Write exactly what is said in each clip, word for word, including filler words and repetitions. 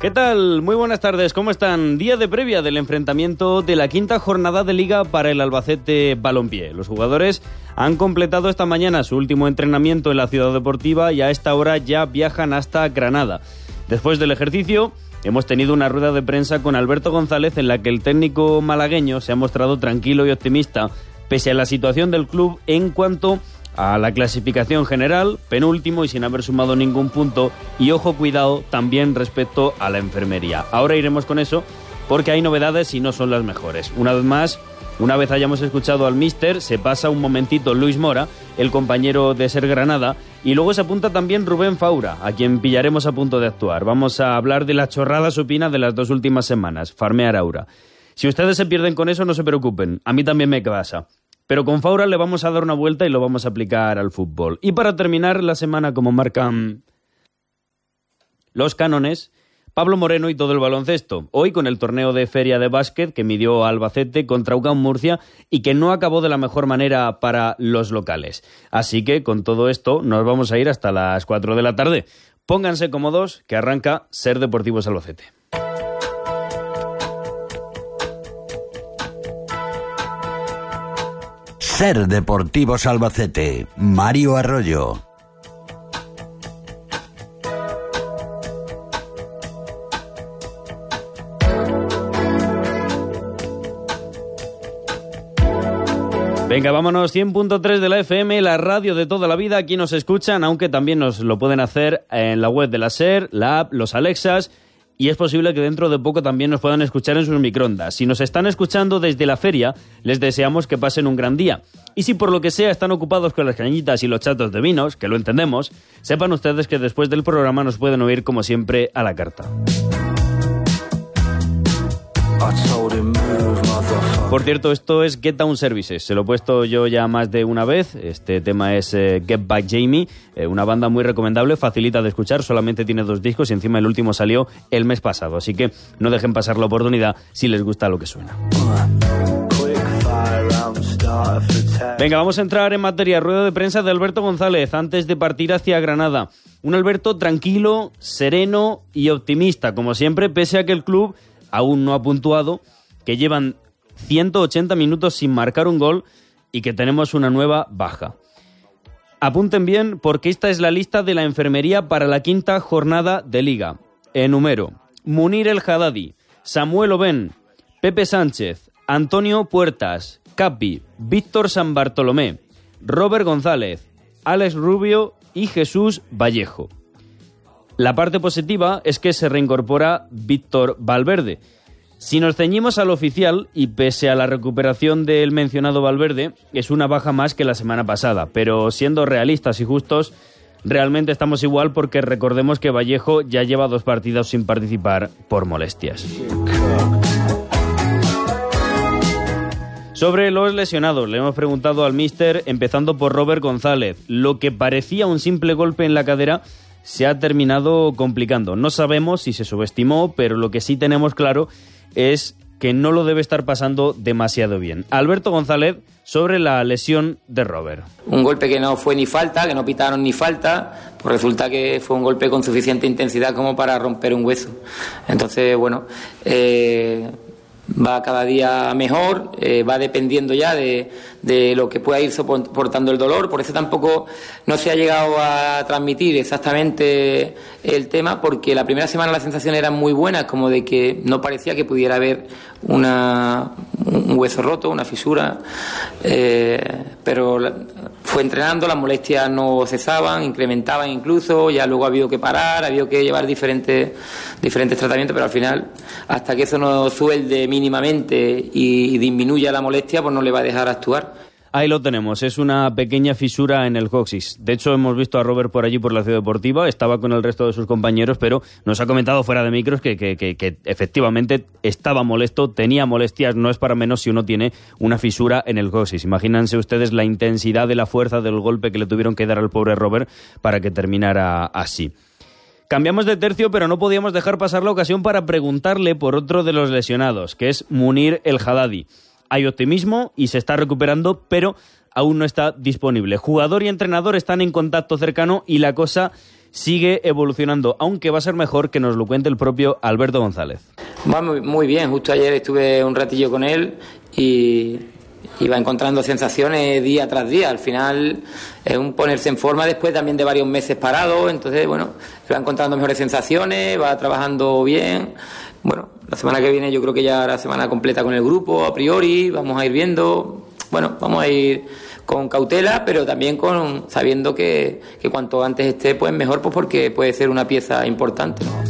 ¿Qué tal? Muy buenas tardes, ¿cómo están? Día de previa del enfrentamiento de la quinta jornada de Liga para el Albacete Balompié. Los jugadores han completado esta mañana su último entrenamiento en la Ciudad Deportiva y a esta hora ya viajan hasta Granada. Después del ejercicio, hemos tenido una rueda de prensa con Alberto González en la que el técnico malagueño se ha mostrado tranquilo y optimista pese a la situación del club en cuanto a la clasificación general, penúltimo y sin haber sumado ningún punto, y ojo, cuidado, también respecto a la enfermería. Ahora iremos con eso porque hay novedades y no son las mejores. Una vez más, una vez hayamos escuchado al míster, se pasa un momentito Luis Mora, el compañero de Ser Granada, y luego se apunta también Rubén Faura, a quien pillaremos a punto de actuar. Vamos a hablar de la chorrada supina de las dos últimas semanas, farmear aura. Si ustedes se pierden con eso, no se preocupen, a mí también me pasa. Pero con Faura le vamos a dar una vuelta y lo vamos a aplicar al fútbol. Y para terminar la semana, como marcan los cánones, Pablo Moreno y todo el baloncesto. Hoy con el torneo de feria de básquet que midió Albacete contra U C A M Murcia y que no acabó de la mejor manera para los locales. Así que con todo esto nos vamos a ir hasta las cuatro de la tarde. Pónganse cómodos que arranca Ser Deportivos Albacete. Ser Deportivos Albacete, Mario Arroyo. Venga, vámonos, cien punto tres de la F M, la radio de toda la vida. Aquí nos escuchan, aunque también nos lo pueden hacer en la web de la SER, la app, los Alexas, y es posible que dentro de poco también nos puedan escuchar en sus microondas. Si nos están escuchando desde la feria, les deseamos que pasen un gran día. Y si por lo que sea están ocupados con las cañitas y los chatos de vinos, que lo entendemos, sepan ustedes que después del programa nos pueden oír como siempre a la carta. Por cierto, esto es Get Down Services, se lo he puesto yo ya más de una vez. Este tema es eh, Get Back Jamie, eh, una banda muy recomendable, facilita de escuchar, solamente tiene dos discos y encima el último salió el mes pasado, así que no dejen pasar la oportunidad si les gusta lo que suena. Venga, vamos a entrar en materia. Rueda de prensa de Alberto González antes de partir hacia Granada. Un Alberto tranquilo, sereno y optimista, como siempre, pese a que el club aún no ha puntuado, que llevan ciento ochenta minutos sin marcar un gol y que tenemos una nueva baja. Apunten bien porque esta es la lista de la enfermería para la quinta jornada de Liga. Enumero: Munir El Haddadi, Samuel Oben, Pepe Sánchez, Antonio Puertas, Capi, Víctor San Bartolomé, Robert González, Alex Rubio y Jesús Vallejo. La parte positiva es que se reincorpora Víctor Valverde. Si nos ceñimos al oficial, y pese a la recuperación del mencionado Valverde, es una baja más que la semana pasada, pero siendo realistas y justos, realmente estamos igual porque recordemos que Vallejo ya lleva dos partidos sin participar por molestias. Sobre los lesionados, le hemos preguntado al míster, empezando por Robert González. Lo que parecía un simple golpe en la cadera se ha terminado complicando. No sabemos si se subestimó, pero lo que sí tenemos claro es que no lo debe estar pasando demasiado bien. Alberto González sobre la lesión de Robert. Un golpe que no fue ni falta, que no pitaron ni falta, pues resulta que fue un golpe con suficiente intensidad como para romper un hueso. Entonces, bueno, eh, va cada día mejor, eh, va dependiendo ya de, de lo que pueda ir soportando el dolor, por eso tampoco no se ha llegado a transmitir exactamente el tema, porque la primera semana las sensaciones eran muy buenas, como de que no parecía que pudiera haber una, un hueso roto, una fisura, eh, pero fue entrenando, las molestias no cesaban, incrementaban incluso, ya luego ha habido que parar, ha habido que llevar diferentes, diferentes tratamientos, pero al final, hasta que eso no suelde mínimamente y disminuya la molestia, pues no le va a dejar actuar. Ahí lo tenemos, es una pequeña fisura en el coxis. De hecho, hemos visto a Robert por allí por la Ciudad Deportiva, estaba con el resto de sus compañeros, pero nos ha comentado fuera de micros que, que, que, que efectivamente estaba molesto, tenía molestias, no es para menos si uno tiene una fisura en el coxis. Imagínense ustedes la intensidad de la fuerza del golpe que le tuvieron que dar al pobre Robert para que terminara así. Cambiamos de tercio, pero no podíamos dejar pasar la ocasión para preguntarle por otro de los lesionados, que es Munir El Haddadi. Hay optimismo y se está recuperando, pero aún no está disponible. Jugador y entrenador están en contacto cercano y la cosa sigue evolucionando, aunque va a ser mejor que nos lo cuente el propio Alberto González. Va muy, muy bien, justo ayer estuve un ratillo con él y iba encontrando sensaciones día tras día. Al final es un ponerse en forma después también de varios meses parado, entonces bueno, va encontrando mejores sensaciones, va trabajando bien. Bueno, la semana que viene yo creo que ya la semana completa con el grupo, a priori, vamos a ir viendo, bueno, vamos a ir con cautela, pero también con sabiendo que, que cuanto antes esté, pues mejor, pues porque puede ser una pieza importante, ¿no?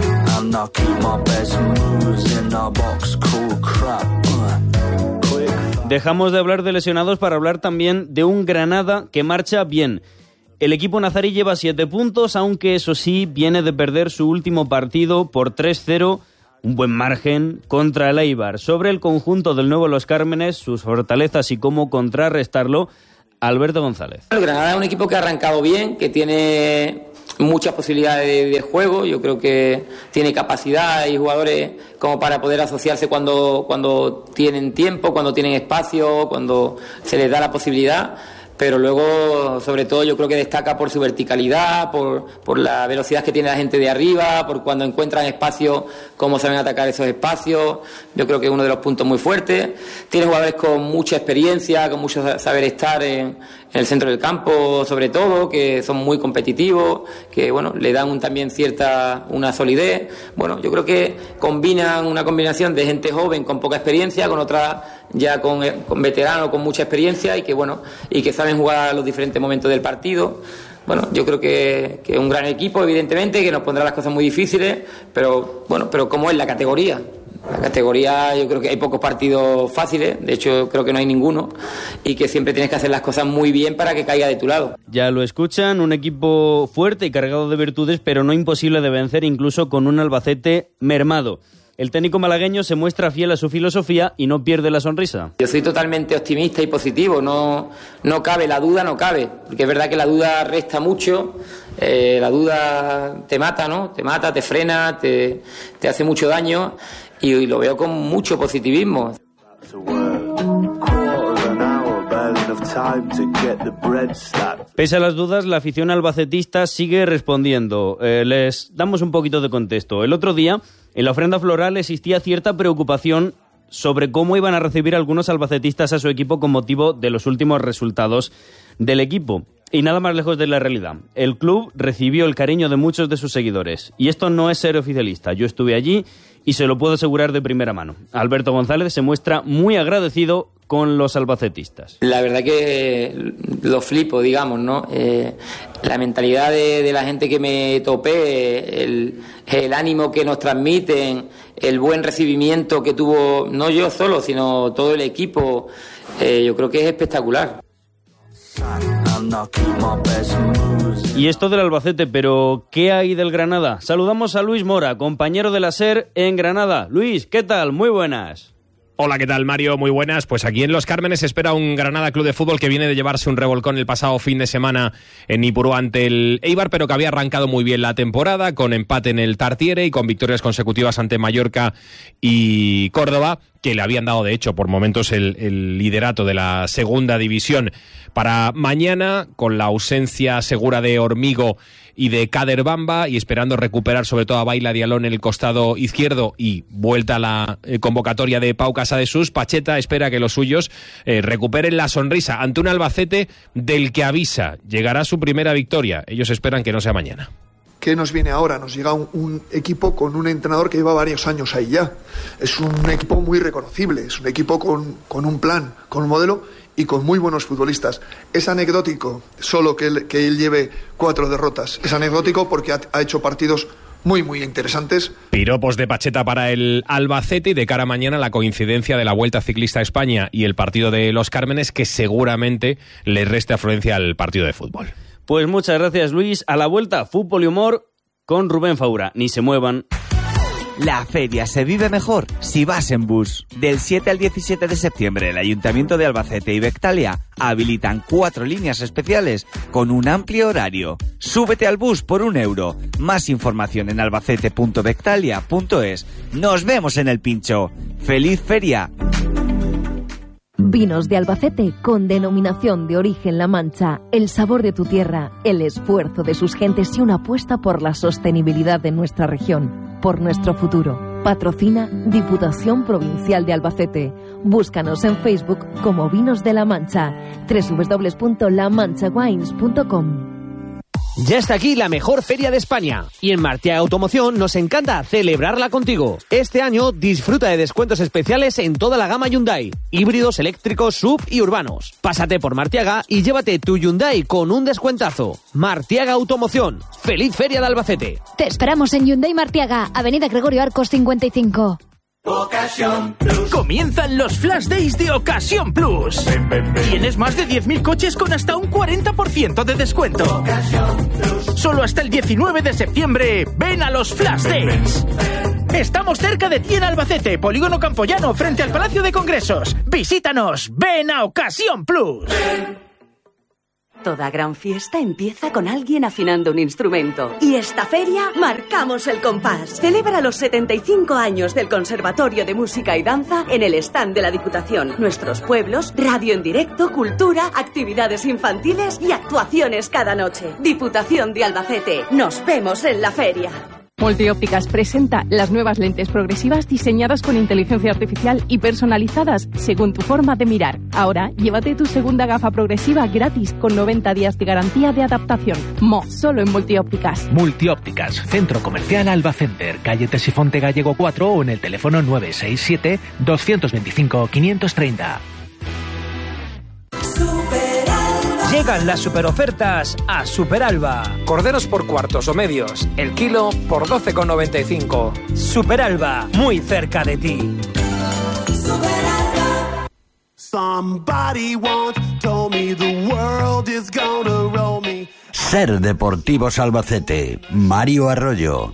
Dejamos de hablar de lesionados para hablar también de un Granada que marcha bien. El equipo nazarí lleva siete puntos, aunque eso sí, viene de perder su último partido por tres cero, un buen margen, contra el Eibar. Sobre el conjunto del Nuevo Los Cármenes, sus fortalezas y cómo contrarrestarlo, Alberto González. El Granada es un equipo que ha arrancado bien, que tiene muchas posibilidades de juego. Yo creo que tiene capacidad y jugadores como para poder asociarse cuando, cuando tienen tiempo, cuando tienen espacio, cuando se les da la posibilidad. Pero luego, sobre todo, yo creo que destaca por su verticalidad, por, por la velocidad que tiene la gente de arriba, por cuando encuentran espacios, cómo saben atacar esos espacios. Yo creo que es uno de los puntos muy fuertes. Tiene jugadores con mucha experiencia, con mucho saber estar en, en el centro del campo, sobre todo, que son muy competitivos, que bueno, le dan un, también cierta una solidez. Bueno, yo creo que combinan una combinación de gente joven con poca experiencia, con otra ya con, con veteranos con mucha experiencia y que bueno y que saben jugar a los diferentes momentos del partido. Bueno, yo creo que, que es un gran equipo, evidentemente, que nos pondrá las cosas muy difíciles, pero bueno, pero como es la categoría. La categoría, yo creo que hay pocos partidos fáciles, de hecho creo que no hay ninguno, y que siempre tienes que hacer las cosas muy bien para que caiga de tu lado. Ya lo escuchan, un equipo fuerte y cargado de virtudes, pero no imposible de vencer, incluso con un Albacete mermado. El técnico malagueño se muestra fiel a su filosofía y no pierde la sonrisa. Yo soy totalmente optimista y positivo, no, no cabe, la duda no cabe, porque es verdad que la duda resta mucho, eh, la duda te mata, ¿no? Te mata, te frena, te, te hace mucho daño y, y lo veo con mucho positivismo. Pese a las dudas, la afición albacetista sigue respondiendo. Eh, les damos un poquito de contexto. El otro día, en la ofrenda floral, existía cierta preocupación sobre cómo iban a recibir algunos albacetistas a su equipo con motivo de los últimos resultados del equipo. Y nada más lejos de la realidad. El club recibió el cariño de muchos de sus seguidores. Y esto no es ser oficialista. Yo estuve allí y se lo puedo asegurar de primera mano. Alberto González se muestra muy agradecido con los albacetistas. La verdad que lo flipo, digamos, ¿no? Eh, la mentalidad de, de la gente que me topé, el, el ánimo que nos transmiten, el buen recibimiento que tuvo, no yo solo, sino todo el equipo, eh, yo creo que es espectacular. Y esto del Albacete, pero ¿qué hay del Granada? Saludamos a Luis Mora, compañero de la SER en Granada. Luis, ¿qué tal? Muy buenas. Hola, ¿qué tal, Mario? Muy buenas. Pues aquí en Los Cármenes espera un Granada Club de Fútbol que viene de llevarse un revolcón el pasado fin de semana en Ipurú ante el Eibar, pero que había arrancado muy bien la temporada, con empate en el Tartiere y con victorias consecutivas ante Mallorca y Córdoba, que le habían dado, de hecho, por momentos el, el liderato de la segunda división. Para mañana, con la ausencia segura de Hormigo y de Kader Bamba, y esperando recuperar sobre todo a Baila Dialón en el costado izquierdo y vuelta a la eh, convocatoria de Pau Casadesús, Pacheta espera que los suyos eh, recuperen la sonrisa ante un Albacete del que avisa, llegará su primera victoria. Ellos esperan que no sea mañana. ¿Qué nos viene ahora? Nos llega un, un equipo con un entrenador que lleva varios años ahí ya. Es un equipo muy reconocible, es un equipo con, con un plan, con un modelo y con muy buenos futbolistas. Es anecdótico solo que él, que él lleve cuatro derrotas. Es anecdótico porque ha, ha hecho partidos muy, muy interesantes. Piropos de Pacheta para el Albacete y de cara a mañana la coincidencia de la Vuelta Ciclista a España y el partido de Los Cármenes, que seguramente le reste afluencia al partido de fútbol. Pues muchas gracias, Luis. A la vuelta, fútbol y humor con Rubén Faura. Ni se muevan. La feria se vive mejor si vas en bus. Del siete al diecisiete de septiembre, el Ayuntamiento de Albacete y Bectalia habilitan cuatro líneas especiales con un amplio horario. Súbete al bus por un euro. Más información en albacete punto bectalia punto es. Nos vemos en el pincho. ¡Feliz feria! Vinos de Albacete con denominación de origen La Mancha, el sabor de tu tierra, el esfuerzo de sus gentes y una apuesta por la sostenibilidad de nuestra región, por nuestro futuro. Patrocina Diputación Provincial de Albacete. Búscanos en Facebook como Vinos de La Mancha, doble u doble u doble u punto la mancha wines punto com. Ya está aquí la mejor feria de España y en Martiaga Automoción nos encanta celebrarla contigo. Este año disfruta de descuentos especiales en toda la gama Hyundai, híbridos, eléctricos, sub y urbanos. Pásate por Martiaga y llévate tu Hyundai con un descuentazo. Martiaga Automoción. ¡Feliz Feria de Albacete! Te esperamos en Hyundai Martiaga, Avenida Gregorio Arcos cincuenta y cinco. Ocasión Plus. Comienzan los Flash Days de Ocasión Plus. Ven, ven, ven. Tienes más de diez mil coches con hasta un cuarenta por ciento de descuento. Ocasión Plus. Solo hasta el diecinueve de septiembre. Ven a los Flash ven, Days. Ven, ven. Estamos cerca de ti en Albacete, Polígono Campoyano, frente al Palacio de Congresos. Visítanos. Ven a Ocasión Plus. Ven. Toda gran fiesta empieza con alguien afinando un instrumento. Y esta feria marcamos el compás. Celebra los setenta y cinco años del Conservatorio de Música y Danza en el stand de la Diputación. Nuestros pueblos, radio en directo, cultura, actividades infantiles y actuaciones cada noche. Diputación de Albacete. Nos vemos en la feria. Multiópticas presenta las nuevas lentes progresivas diseñadas con inteligencia artificial y personalizadas según tu forma de mirar. Ahora, llévate tu segunda gafa progresiva gratis con noventa días de garantía de adaptación. Mo, solo en Multiópticas. Multiópticas, Centro Comercial Albacenter, calle Tesifonte Gallego cuatro o en el teléfono nueve seis siete, dos dos cinco, cinco tres cero. Llegan las superofertas a Superalba. Corderos por cuartos o medios, el kilo por doce con noventa y cinco. Superalba, muy cerca de ti. Ser Deportivos Albacete, Mario Arroyo.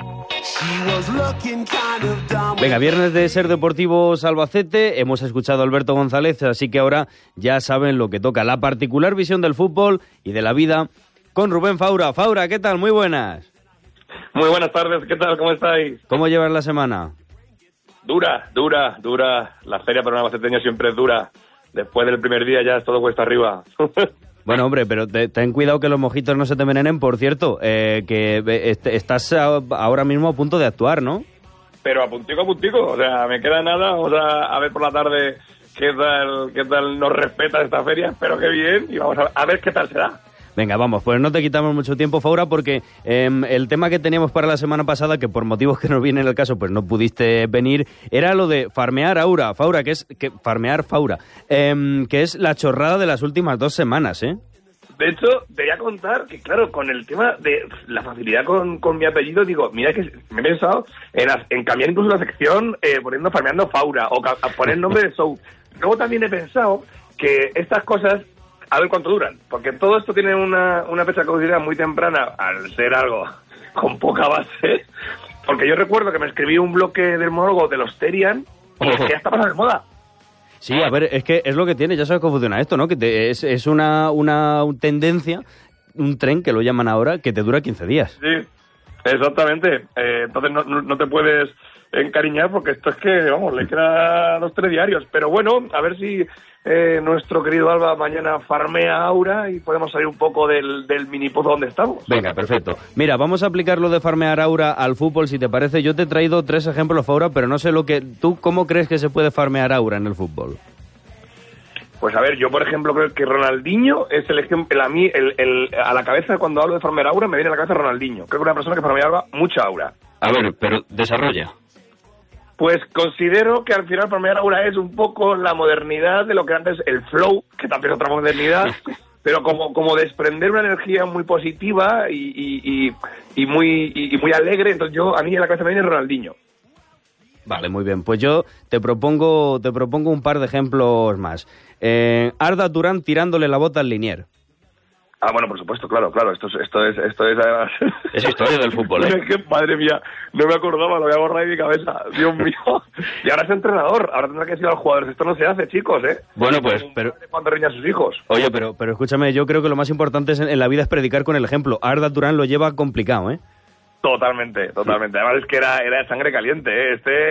Venga, viernes de Ser Deportivos Albacete, hemos escuchado a Alberto González, así que ahora ya saben lo que toca, la particular visión del fútbol y de la vida con Rubén Faura. Faura, ¿qué tal? Muy buenas. Muy buenas tardes, ¿qué tal? ¿Cómo estáis? ¿Cómo llevas la semana? Dura, dura, dura. La feria para un albaceteño siempre es dura. Después del primer día ya es todo cuesta arriba. Bueno, hombre, pero te, ten cuidado que los mojitos no se te envenenen. Por cierto, eh, que est- estás a, ahora mismo a punto de actuar, ¿no? Pero a puntico, a puntico. O sea, me queda nada. Vamos a, a ver por la tarde qué tal, qué tal nos respeta esta feria. Espero que bien. Y vamos a, a ver qué tal será. Venga, vamos, pues no te quitamos mucho tiempo, Faura, porque eh, el tema que teníamos para la semana pasada, que por motivos que nos viene el caso, pues no pudiste venir, era lo de farmear Aura, Faura, que es que farmear Faura, eh, que es la chorrada de las últimas dos semanas, ¿eh? De hecho, te voy a contar que, claro, con el tema de la facilidad con, con mi apellido, digo, mira que me he pensado en, en cambiar incluso la sección eh, poniendo farmeando Faura o ca- poner el nombre de show. Luego también he pensado que estas cosas, a ver cuánto duran, porque todo esto tiene una, una fecha de caducidad muy temprana, al ser algo con poca base, porque yo recuerdo que me escribí un bloque del monólogo de los Terian, y es que ya está pasando de moda. Sí, a ver, es que es lo que tiene, ya sabes cómo funciona esto, ¿no? Que te, es, es una, una tendencia, un tren que lo llaman ahora, que te dura quince días. Sí, exactamente. Eh, entonces no, no, no te puedes encariñar porque esto es que, vamos, le queda los tres diarios. Pero bueno, a ver si eh, nuestro querido Alba mañana farmea Aura y podemos salir un poco del, del mini pozo donde estamos. Venga, perfecto. Mira, vamos a aplicar lo de farmear Aura al fútbol, si te parece. Yo te he traído tres ejemplos, Faura, pero no sé lo que... ¿Tú cómo crees que se puede farmear Aura en el fútbol? Pues a ver, yo por ejemplo creo que Ronaldinho es el ejemplo, a mí, el, el, a la cabeza cuando hablo de farmear Aura me viene a la cabeza Ronaldinho. Creo que una persona que farmeaba mucha Aura. A ver, pero desarrolla. Pues considero que al final farmear Aura es un poco la modernidad de lo que antes el flow, que también es otra modernidad, pero como, como desprender una energía muy positiva y, y, y, y muy y, y muy alegre. Entonces yo, a mí en la cabeza me viene Ronaldinho. Vale, muy bien. Pues yo te propongo te propongo un par de ejemplos más. Eh, Arda Turán tirándole la bota al Linier. Ah, bueno, por supuesto, claro, claro. Esto es, esto es, esto es además... Es historia del fútbol, ¿eh? Es que, madre mía, no me acordaba, lo voy a borrar de mi cabeza. Dios mío. Y ahora es entrenador, ahora tendrá que decir a los jugadores. Esto no se hace, chicos, ¿eh? Bueno, pues, pero... Cuando riña a sus hijos. Oye, pero, pero escúchame, yo creo que lo más importante es en, en la vida es predicar con el ejemplo. Arda Turán lo lleva complicado, ¿eh? Totalmente, totalmente. Además es que era, era de sangre caliente, ¿eh? Este...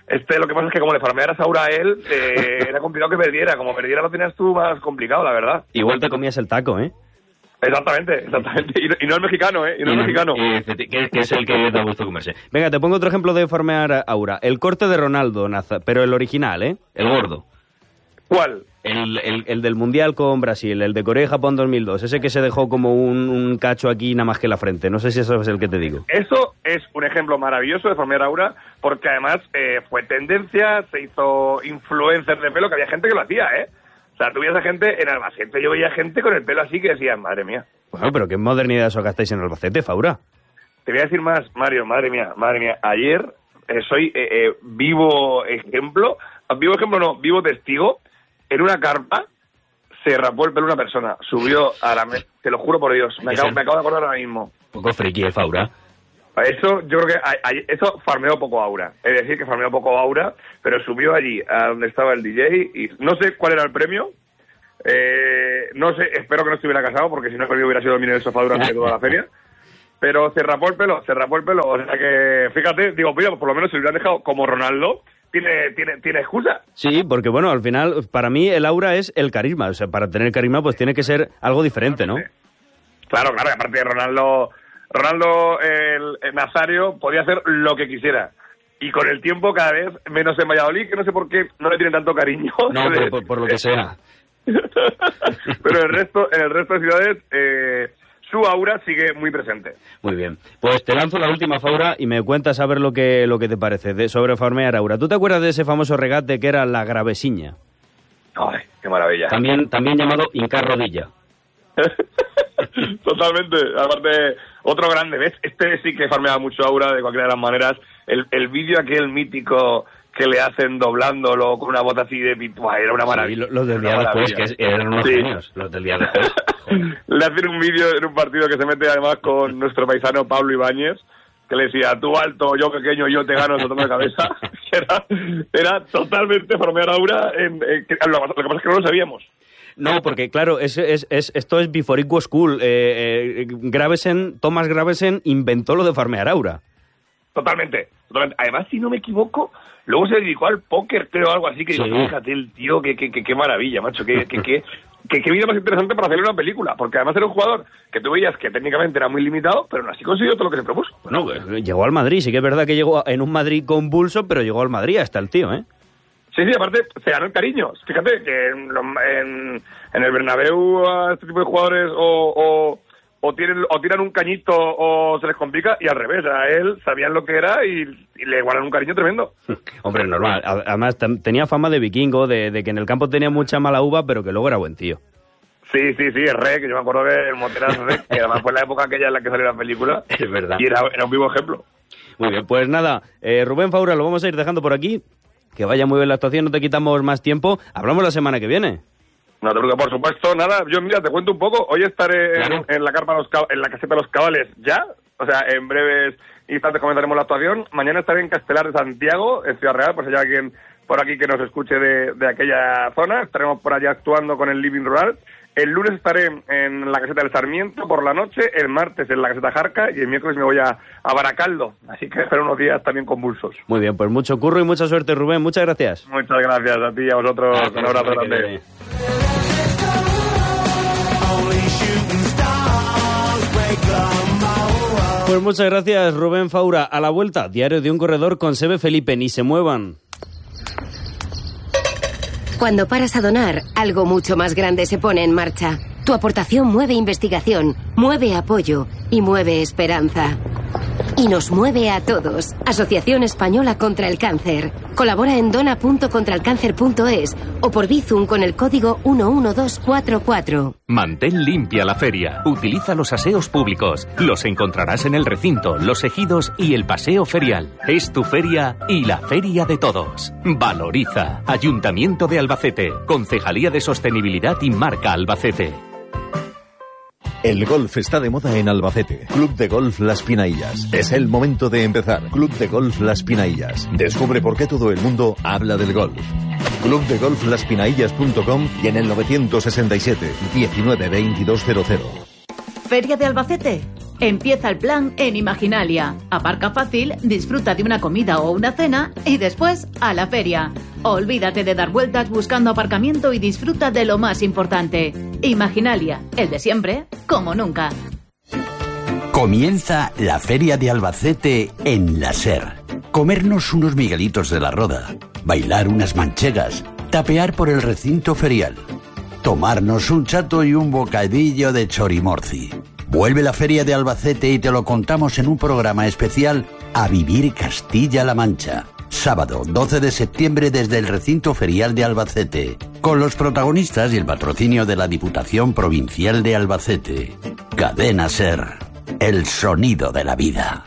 Este, lo que pasa es que como le farmearas Aura a él, eh, era complicado que perdiera. Como perdiera lo tenías tú más complicado, la verdad. Igual te comías el taco, ¿eh? Exactamente, exactamente. Y no, y no es mexicano, ¿eh? Y no es mexicano. Que, que es el que da gusto comerse. Venga, te pongo otro ejemplo de farmear Aura. El corte de Ronaldo, Naza, pero el original, ¿eh? El gordo. ¿Cuál? El, el, el del Mundial con Brasil, el de Corea y Japón dos mil dos. Ese que se dejó como un, un cacho aquí nada más que la frente. No sé si eso es el que te digo. Eso es un ejemplo maravilloso de farmear Aura, porque además eh, fue tendencia, se hizo influencer de pelo, que había gente que lo hacía, ¿eh? O sea, tú veías a gente en Albacete, yo veía gente con el pelo así que decían, madre mía. Bueno, pero qué modernidad eso gastáis en Albacete, Faura. Te voy a decir más, Mario, madre mía, madre mía. Ayer eh, soy eh, eh, vivo ejemplo, vivo ejemplo no, vivo testigo, en una carpa se rapó el pelo una persona, subió a la mesa, te lo juro por Dios, me acabo, me acabo de acordar ahora mismo. Un poco friki el Faura. Eso, yo creo que a, a, eso farmeó poco Aura. Es decir, que farmeó poco Aura, pero subió allí a donde estaba el D J y no sé cuál era el premio. Eh, no sé, espero que no estuviera casado, porque si no el premio hubiera sido dormir en el sofá durante toda la feria. Pero se rapó el pelo, se rapó el pelo. O sea que, fíjate, digo, mira, por lo menos se lo hubieran dejado como Ronaldo. Tiene, tiene, tiene excusa. Sí, porque bueno, al final, para mí el Aura es el carisma. O sea, para tener carisma, pues tiene que ser algo diferente, ¿no? Claro, claro, y aparte de Ronaldo... Ronaldo, el, el Nazario, podía hacer lo que quisiera. Y con el tiempo, cada vez menos en Valladolid, que no sé por qué no le tienen tanto cariño. No, pero por, por lo que sea. Pero en el resto, en el resto de ciudades, eh, su Aura sigue muy presente. Muy bien. Pues te lanzo la última, Faura, y me cuentas a ver lo que, lo que te parece de, sobre farmear Aura. ¿Tú te acuerdas de ese famoso regate que era la gravesiña? Ay, qué maravilla. También, también llamado hincar rodilla. Totalmente, aparte, otro grande, ¿ves? Este sí que farmeaba mucho Aura de cualquiera de las maneras. El, el vídeo aquel mítico que le hacen doblándolo con una bota así de pituá, era una maravilla. Sí, los del día después, que eran unos sí. genios, los del día después. Le hacen un vídeo en un partido que se mete además con nuestro paisano Pablo Ibáñez, que le decía, tú alto, yo pequeño, yo te gano, soltando la cabeza. era, era totalmente farmear Aura, en, en, en, lo, lo que pasa es que no lo sabíamos. No, porque claro, es, es, es, esto es before it was cool. Eh, eh, Gravesen, Thomas Gravesen inventó lo de farmear Aura. Totalmente, totalmente. Además, si no me equivoco, luego se dedicó al póker, creo, algo así, que sí. Digo, fíjate el tío, qué que, que, que maravilla, macho, qué que, que, que, que vida más interesante para hacer una película, porque además era un jugador que tú veías que técnicamente era muy limitado, pero aún así consiguió todo lo que se propuso. Bueno, llegó al Madrid, sí que es verdad que llegó en un Madrid convulso, pero llegó al Madrid hasta el tío, ¿eh? Sí, sí, aparte se ganó el cariño. Fíjate que en, en, en el Bernabéu a este tipo de jugadores o, o, o, tienen, o tiran un cañito o se les complica, y al revés, a él sabían lo que era y, y le guardan un cariño tremendo. Hombre, normal. Además tenía fama de vikingo, de, de que en el campo tenía mucha mala uva, pero que luego era buen tío. Sí, sí, sí, el Rey, que yo me acuerdo de el Monteras Rey, que además fue la época aquella en la que salió la película. Es verdad. Y era, era un vivo ejemplo. Muy bien, pues nada, eh, Rubén Faura, lo vamos a ir dejando por aquí. Que vaya muy bien la actuación, no te quitamos más tiempo. Hablamos la semana que viene. No te preocupes, por supuesto, nada. Yo, mira, te cuento un poco. Hoy estaré claro. en, en, la carpa los, en la caseta de los cabales ya. O sea, en breves instantes comentaremos la actuación. Mañana estaré en Castelar de Santiago, en Ciudad Real, pues si hay alguien por aquí que nos escuche de, de aquella zona. Estaremos por allá actuando con el Living Rural. El lunes estaré en la caseta del Sarmiento por la noche, el martes en la caseta Jarca y el miércoles me voy a, a Baracaldo. Así que espero unos días también convulsos. Muy bien, pues mucho curro y mucha suerte, Rubén. Muchas gracias. Muchas gracias a ti y a vosotros. Gracias, un abrazo grande. Pues muchas gracias, Rubén Faura. A la vuelta, diario de un corredor con Sebe Felipe. Ni se muevan. Cuando paras a donar, algo mucho más grande se pone en marcha. Tu aportación mueve investigación, mueve apoyo y mueve esperanza. Y nos mueve a todos. Asociación Española contra el Cáncer. Colabora en dona punto contra el cáncer punto es o por Bizum con el código uno uno dos cuatro cuatro. Mantén limpia la feria. Utiliza los aseos públicos. Los encontrarás en el recinto, los ejidos y el paseo ferial. Es tu feria y la feria de todos. Valoriza. Ayuntamiento de Albacete. Concejalía de Sostenibilidad y Marca Albacete. El golf está de moda en Albacete. Club de Golf Las Pinaillas. Es el momento de empezar. Club de Golf Las Pinaillas. Descubre por qué todo el mundo habla del golf. club de golf las pinaillas punto com y en el novecientos sesenta y siete, diecinueve, veintidós cero cero. Feria de Albacete. Empieza el plan en Imaginalia. Aparca fácil, disfruta de una comida o una cena y después a la feria. Olvídate de dar vueltas buscando aparcamiento y disfruta de lo más importante. Imaginalia, el de siempre, como nunca. Comienza la Feria de Albacete en la SER. Comernos unos miguelitos de la Roda, bailar unas manchegas, tapear por el recinto ferial, tomarnos un chato y un bocadillo de chorimorci. Vuelve la Feria de Albacete y te lo contamos en un programa especial A Vivir Castilla-La Mancha. Sábado doce de septiembre desde el recinto ferial de Albacete, con los protagonistas y el patrocinio de la Diputación Provincial de Albacete. Cadena SER, el sonido de la vida.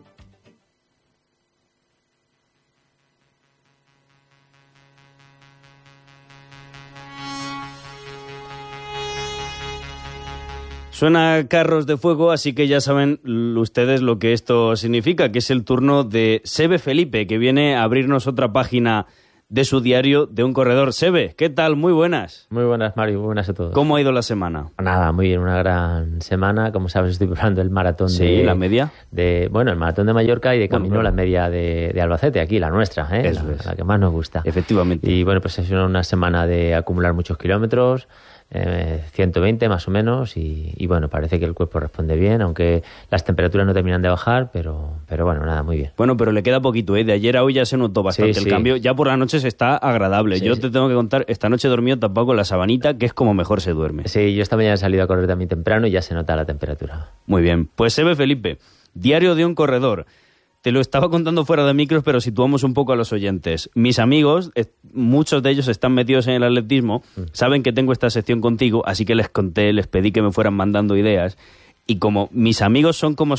Suena Carros de Fuego, así que ya saben ustedes lo que esto significa, que es el turno de Sebe Felipe, que viene a abrirnos otra página de su diario de un corredor. Sebe, ¿qué tal? Muy buenas. Muy buenas, Mario, muy buenas a todos. ¿Cómo ha ido la semana? Nada, muy bien, una gran semana. Como sabes, estoy preparando el maratón sí, de... ¿la media? De, bueno, el maratón de Mallorca y de camino bueno, la media de, de Albacete, aquí, la nuestra, ¿eh? La, la que más nos gusta. Efectivamente. Y bueno, pues es una semana de acumular muchos kilómetros, Eh, ciento veinte más o menos y, y bueno, parece que el cuerpo responde bien, aunque las temperaturas no terminan de bajar, pero, pero bueno, nada, muy bien. Bueno, pero le queda poquito, ¿eh? De ayer a hoy ya se notó bastante sí, el sí. cambio. Ya por la noche se está agradable. Sí, yo sí. te tengo que contar, esta noche he dormido tapado con la sabanita, que es como mejor se duerme. Sí, yo esta mañana he salido a correr también temprano y ya se nota la temperatura. Muy bien, pues Sebe Felipe, diario de un corredor. Te lo estaba contando fuera de micros, pero situamos un poco a los oyentes. Mis amigos, eh, muchos de ellos están metidos en el atletismo, mm. saben que tengo esta sección contigo, así que les conté, les pedí que me fueran mandando ideas. Y como mis amigos son como